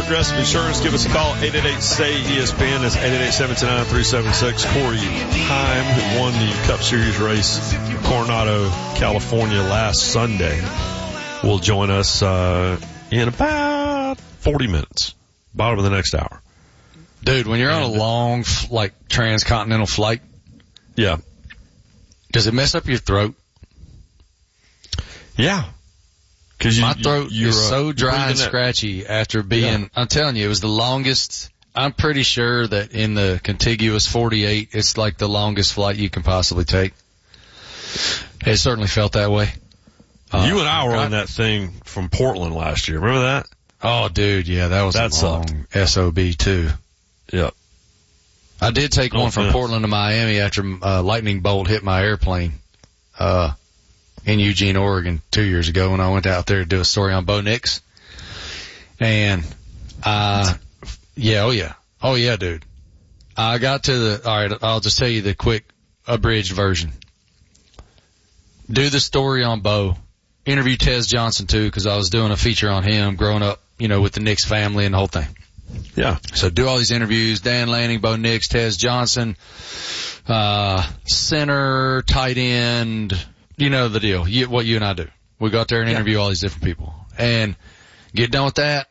Progressive Insurance. Give us a call, 888-SAY-ESPN. That's 888-729-376. Corey Heim, who won the Cup Series race in Coronado, California last Sunday, will join us in about 40 minutes, bottom of the next hour. Dude, when you're on a long, transcontinental flight, yeah, does it mess up your throat? Yeah. My throat is so dry and scratchy after being, I'm telling you, it was the longest. I'm pretty sure that in the contiguous 48, it's like the longest flight you can possibly take. It certainly felt that way. You and I were on that thing from Portland last year. Remember that? Oh, dude, yeah, that was a long SOB too. Yeah. I did take one from Portland to Miami after lightning bolt hit my airplane. In Eugene, Oregon 2 years ago when I went out there to do a story on Bo Nix. And, oh yeah, dude. I got to alright, I'll just tell you the quick abridged version. Do the story on Bo. Interview Tez Johnson too, cause I was doing a feature on him growing up, with the Nix family and the whole thing. Yeah. So do all these interviews, Dan Lanning, Bo Nix, Tez Johnson, center, tight end, you know the deal. What you and I do. We go out there and interview all these different people. And get done with that.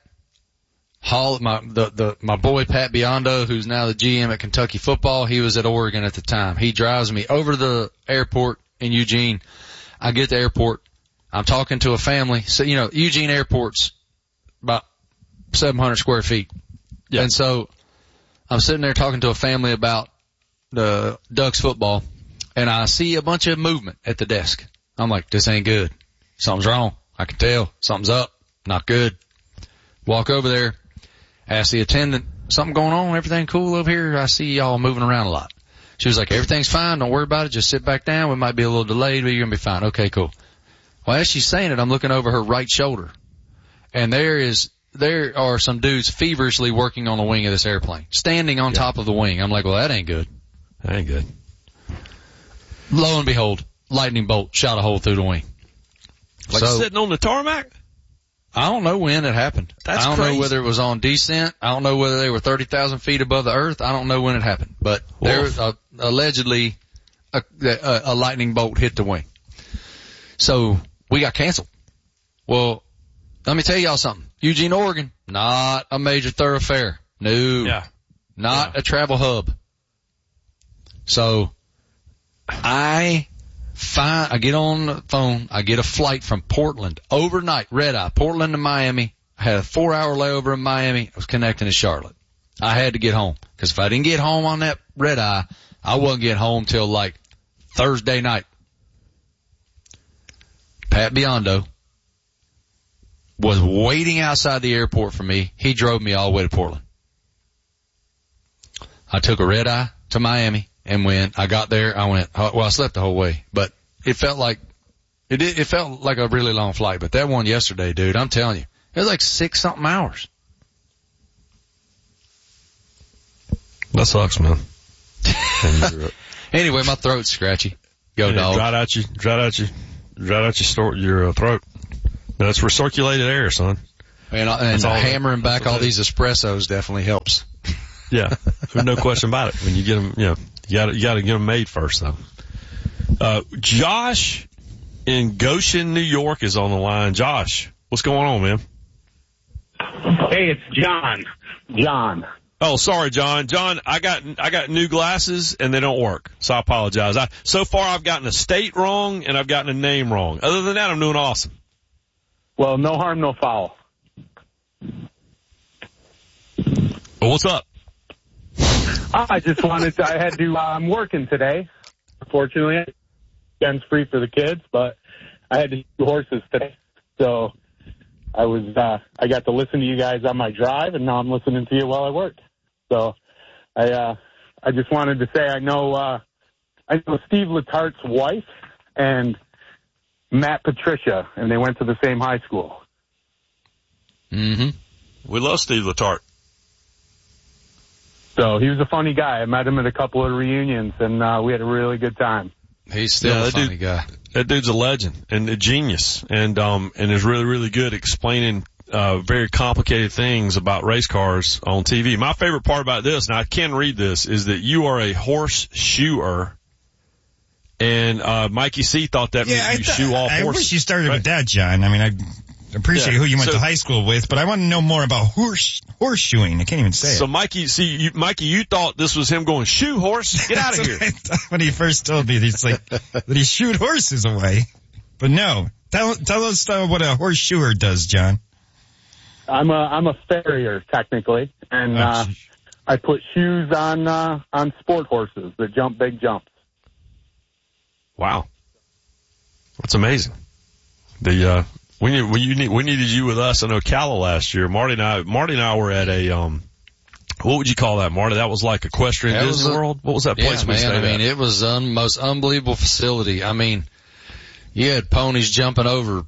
My boy Pat Biondo, who's now the GM at Kentucky football, he was at Oregon at the time. He drives me over to the airport in Eugene. I get to the airport. I'm talking to a family. So, Eugene Airport's about 700 square feet. Yeah. And so I'm sitting there talking to a family about the Ducks football. And I see a bunch of movement at the desk. I'm like, this ain't good. Something's wrong. I can tell. Something's up. Not good. Walk over there. Ask the attendant, something going on? Everything cool over here? I see y'all moving around a lot. She was like, everything's fine. Don't worry about it. Just sit back down. We might be a little delayed, but you're going to be fine. Okay, cool. Well, as she's saying it, I'm looking over her right shoulder. And there are some dudes feverishly working on the wing of this airplane. Standing on top of the wing. I'm like, well, that ain't good. That ain't good. Lo and behold, lightning bolt shot a hole through the wing. Sitting on the tarmac? I don't know when it happened. That's I don't crazy. know whether it was on descent. I don't know whether they were 30,000 feet above the earth. I don't know when it happened. But there was allegedly a lightning bolt hit the wing. So we got canceled. Well, let me tell y'all something. Eugene, Oregon, not a major thoroughfare. No. Yeah. Not a travel hub. So I get on the phone. I get a flight from Portland overnight, red eye, Portland to Miami. I had a 4-hour layover in Miami. I was connecting to Charlotte. I had to get home because if I didn't get home on that red eye, I wouldn't get home till like Thursday night. Pat Biondo was waiting outside the airport for me. He drove me all the way to Portland. I took a red eye to Miami. And when I got there, I slept the whole way, but it felt like a really long flight. But that one yesterday, dude, I'm telling you, it was like 6-something hours. That sucks, man. Anyway, my throat's scratchy. Go dog. Dried out your throat. That's recirculated air, son. And hammering back all these espressos definitely helps. Yeah, no question about it. When you get them, you gotta get them made first, though. Josh in Goshen, New York is on the line. Josh, what's going on, man? Hey, it's John. John. Oh, sorry, John. John, I got new glasses and they don't work, so I apologize. So far I've gotten a state wrong and I've gotten a name wrong. Other than that, I'm doing awesome. Well, no harm, no foul. Well, what's up? I just I'm working today. Unfortunately, weekend's free for the kids, but I had to do horses today. So I got to listen to you guys on my drive, and now I'm listening to you while I work. So I just wanted to say I know Steve Letart's wife and Matt Patricia, and they went to the same high school. Mm-hmm. We love Steve Letart. So he was a funny guy. I met him at a couple of reunions, and we had a really good time. He's still a funny guy. That dude's a legend and a genius, and is really, really good explaining very complicated things about race cars on TV. My favorite part about this, and I can read this, is that you are a horseshoer. And Mikey C thought that meant you shoe all horses. I wish you started with that, John. I mean, I appreciate who you went to high school with, but I want to know more about horseshoeing. I can't even say it. So Mikey, you thought this was him going, shoe horse, get out of here. When he first told me, he's like, that he shoot horses away. But no, tell us what a horseshoer does, John. I'm a farrier technically, and I put shoes on sport horses that jump big jumps. Wow, that's amazing. We needed you with us in Ocala last year. Marty and I were at a what would you call that, Marty? That was like Equestrian Disney World. What was that place we stayed at? I mean, it was the most unbelievable facility. I mean, you had ponies jumping over,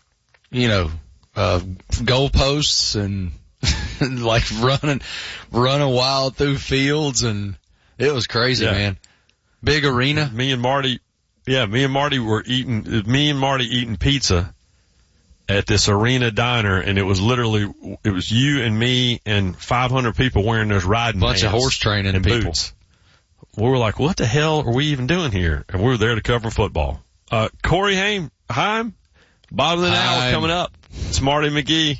goalposts and like running wild through fields, and it was crazy, man. Big arena. Me and Marty eating pizza at this arena diner, and it was you and me and 500 people wearing those riding pants. Bunch of horse training and people. Boots. We were like, what the hell are we even doing here? And we were there to cover football. Corey Heim, bottom of the hour coming up. It's Marty McGee.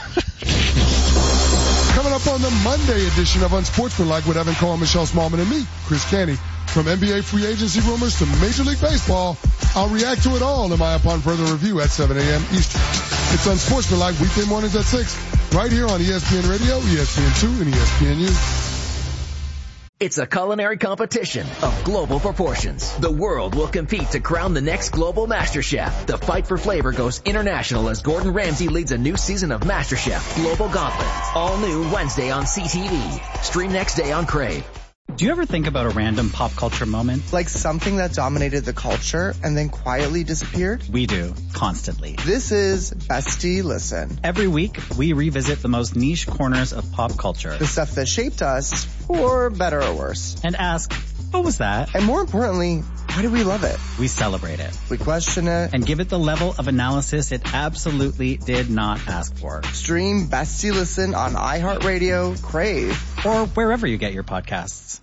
Coming up on the Monday edition of Unsportsmanlike with Evan Cohen, Michelle Smallman, and me, Chris Canty. From NBA free agency rumors to Major League Baseball, I'll react to it all in my Upon Further Review at 7 a.m. Eastern. It's Unsportsmanlike weekday mornings at 6, right here on ESPN Radio, ESPN2, and ESPNU. It's a culinary competition of global proportions. The world will compete to crown the next global Master Chef. The fight for flavor goes international as Gordon Ramsay leads a new season of Master Chef Global Gauntlet. All new Wednesday on CTV. Stream next day on Crave. Do you ever think about a random pop culture moment? Like something that dominated the culture and then quietly disappeared? We do, constantly. This is Bestie Listen. Every week, we revisit the most niche corners of pop culture. The stuff that shaped us, for better or worse. And ask, what was that? And more importantly, why do we love it? We celebrate it. We question it. And give it the level of analysis it absolutely did not ask for. Stream Bestie Listen on iHeartRadio, Crave, or wherever you get your podcasts.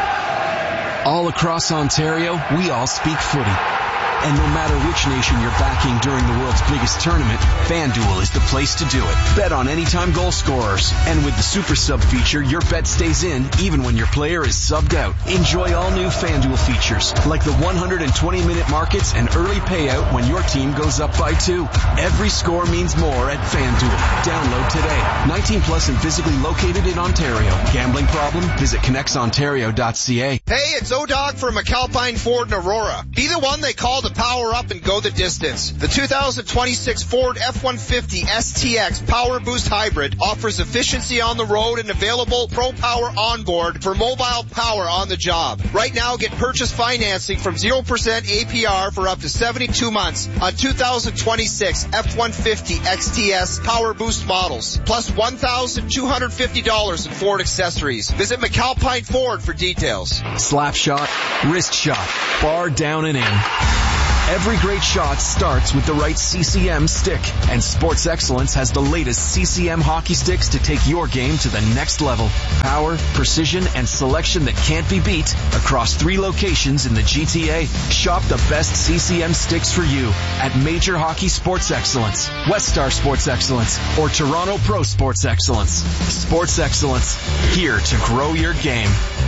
All across Ontario, we all speak footy. And no matter which nation you're backing during the world's biggest tournament, FanDuel is the place to do it. Bet on anytime goal scorers. And with the Super Sub feature, your bet stays in even when your player is subbed out. Enjoy all new FanDuel features, like the 120-minute markets and early payout when your team goes up by 2. Every score means more at FanDuel. Download today. 19 plus and physically located in Ontario. Gambling problem? Visit connectsontario.ca. Hey, it's O-Dog from McAlpine Ford in Aurora. Be the one they call to power up and go the distance. The 2026 Ford F-150 STX Power Boost Hybrid offers efficiency on the road and available Pro Power onboard for mobile power on the job. Right now, get purchase financing from 0% APR for up to 72 months on 2026 F-150 XTS Power Boost models, plus $1,250 in Ford accessories. Visit McAlpine Ford for details. Slap shot, wrist shot, bar down and in. Every great shot starts with the right CCM stick, and Sports Excellence has the latest CCM hockey sticks to take your game to the next level. Power, precision, and selection that can't be beat across 3 locations in the GTA. Shop the best CCM sticks for you at Major Hockey Sports Excellence, West Star Sports Excellence, or Toronto Pro Sports Excellence. Sports Excellence, here to grow your game.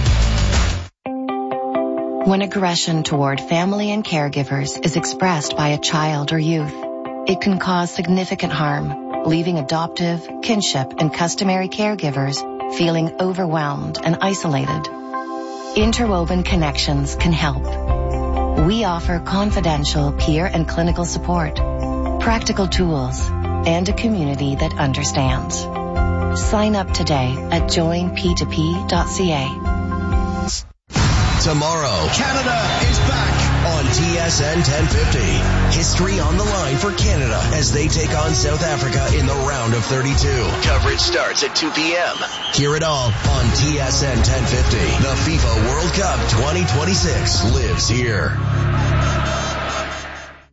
When aggression toward family and caregivers is expressed by a child or youth, it can cause significant harm, leaving adoptive, kinship, and customary caregivers feeling overwhelmed and isolated. Interwoven Connections can help. We offer confidential peer and clinical support, practical tools, and a community that understands. Sign up today at joinp2p.ca. Tomorrow, Canada is back on TSN 1050. History on the line for Canada as they take on South Africa in the round of 32. Coverage starts at 2 p.m. Hear it all on TSN 1050. The FIFA World Cup 2026 lives here.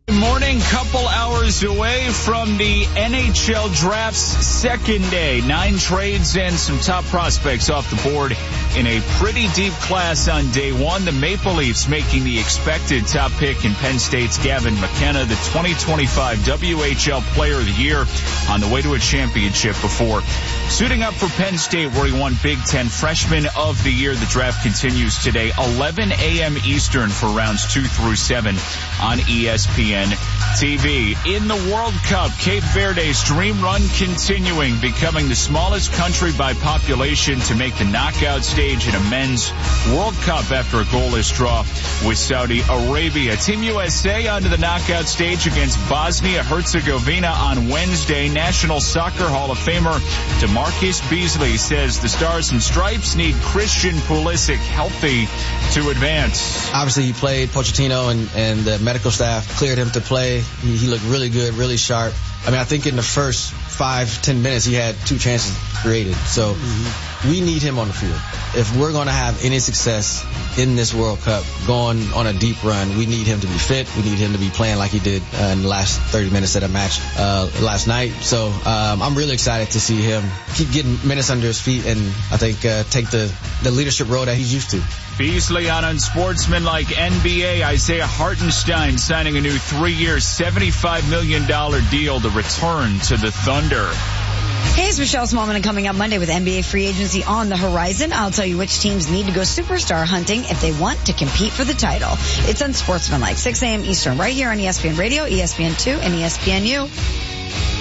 Good morning. Couple hours away from the NHL Draft's second day. 9 trades and some top prospects off the board in a pretty deep class on day one. The Maple Leafs making the expected top pick in Penn State's Gavin McKenna, the 2025 WHL Player of the Year, on the way to a championship before suiting up for Penn State, where he won Big Ten Freshman of the Year. The draft continues today, 11 a.m. Eastern for rounds 2 through 7 on ESPN TV. In the World Cup, Cape Verde's dream run continuing, becoming the smallest country by population to make the knockout stage in a men's World Cup after a goalless draw with Saudi Arabia. Team USA onto the knockout stage against Bosnia-Herzegovina on Wednesday. National Soccer Hall of Famer DeMarcus Beasley says the Stars and Stripes need Christian Pulisic healthy to advance. Obviously, he played. Pochettino and the medical staff cleared him to play. He looked really good, really sharp. I mean, I think in the first 5-10 minutes, he had 2 chances created. So we need him on the field. If we're going to have any success in this World Cup, going on a deep run, we need him to be fit. We need him to be playing like he did in the last 30 minutes of the match last night. So I'm really excited to see him keep getting minutes under his feet and I think take the leadership role that he's used to. Beasley on unsportsmanlike NBA. Isaiah Hartenstein signing a new 3-year, $75 million deal to return to the Thunder. Hey, it's Michelle Smallman, and coming up Monday with NBA free agency on the horizon, I'll tell you which teams need to go superstar hunting if they want to compete for the title. It's Unsportsmanlike, 6 a.m. Eastern, right here on ESPN Radio, ESPN2, and ESPNU.